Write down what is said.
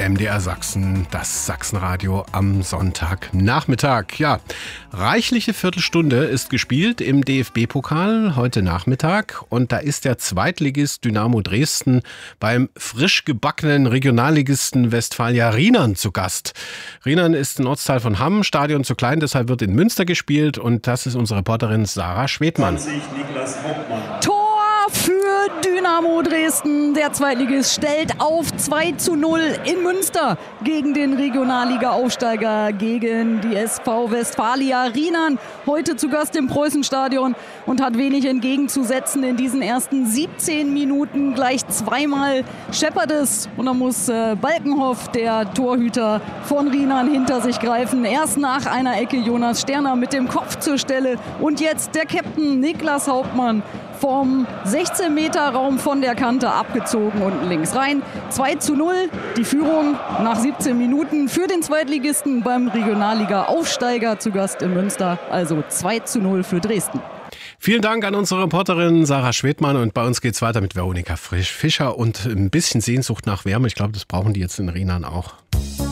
MDR Sachsen, das Sachsenradio am Sonntagnachmittag. Ja, reichliche Viertelstunde ist gespielt im DFB-Pokal heute Nachmittag. Und da ist der Zweitligist Dynamo Dresden beim frisch gebackenen Regionalligisten Westfalia Rheinern zu Gast. Rheinern ist ein Ortsteil von Hamm, Stadion zu klein, deshalb wird in Münster gespielt. Und das ist unsere Reporterin Sarah Schwedmann. Niklas Hauptmann. Tor für Dynamo Dresden. Der Zweitligist stellt auf 2:0 in Münster gegen den Regionalliga-Aufsteiger, gegen die SV Westfalia Rheinern. Heute zu Gast im Preußenstadion und hat wenig entgegenzusetzen in diesen ersten 17 Minuten. Gleich zweimal scheppert es und dann muss Balkenhoff, der Torhüter von Rheinern, hinter sich greifen. Erst nach einer Ecke Jonas Sterner mit dem Kopf zur Stelle und jetzt der Captain Niklas Hauptmann vom 16-Meter-Raum von der Kante abgezogen unten links rein. 2:0, die Führung nach 17 Minuten für den Zweitligisten beim Regionalliga-Aufsteiger zu Gast in Münster. Also 2:0 für Dresden. Vielen Dank an unsere Reporterin Sarah Schwedmann und bei uns geht's weiter mit Veronika Fischer und ein bisschen Sehnsucht nach Wärme. Ich glaube, das brauchen die jetzt in Rheinern auch.